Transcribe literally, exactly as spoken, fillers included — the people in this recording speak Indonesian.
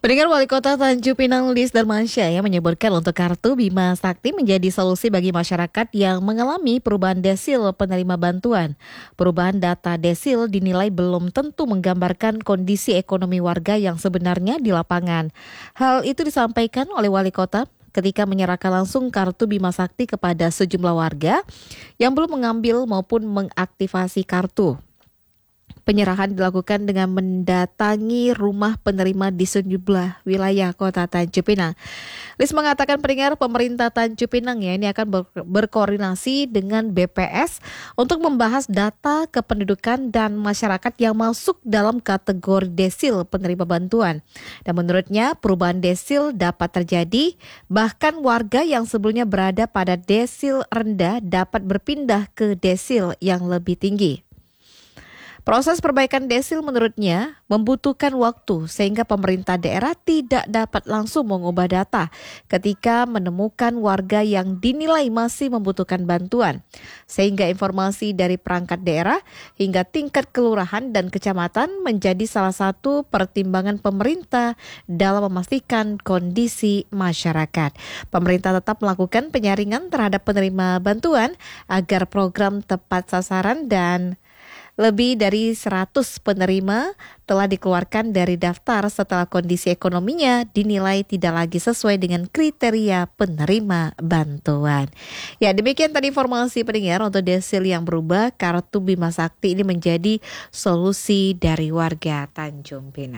Pendengar, Wali Kota Tanjung Pinang Lis Darmansyah yang menyebutkan untuk kartu Bima Sakti menjadi solusi bagi masyarakat yang mengalami perubahan desil penerima bantuan. Perubahan data desil dinilai belum tentu menggambarkan kondisi ekonomi warga yang sebenarnya di lapangan. Hal itu disampaikan oleh Wali Kota ketika menyerahkan langsung kartu Bima Sakti kepada sejumlah warga yang belum mengambil maupun mengaktifasi kartu. Penyerahan dilakukan dengan mendatangi rumah penerima di sejumlah wilayah Kota Tanjung Pinang. Lis mengatakan pendengar, pemerintah Tanjung Pinang ya ini akan ber- berkoordinasi dengan B P S untuk membahas data kependudukan dan masyarakat yang masuk dalam kategori desil penerima bantuan. Dan menurutnya perubahan desil dapat terjadi, bahkan warga yang sebelumnya berada pada desil rendah dapat berpindah ke desil yang lebih tinggi. Proses perbaikan desil menurutnya membutuhkan waktu sehingga pemerintah daerah tidak dapat langsung mengubah data ketika menemukan warga yang dinilai masih membutuhkan bantuan. Sehingga informasi dari perangkat daerah hingga tingkat kelurahan dan kecamatan menjadi salah satu pertimbangan pemerintah dalam memastikan kondisi masyarakat. Pemerintah tetap melakukan penyaringan terhadap penerima bantuan agar program tepat sasaran dan lebih dari seratus penerima telah dikeluarkan dari daftar setelah kondisi ekonominya dinilai tidak lagi sesuai dengan kriteria penerima bantuan. Ya, demikian tadi informasi pendengar untuk desil yang berubah, kartu Bima Sakti ini menjadi solusi dari warga Tanjung Pinang.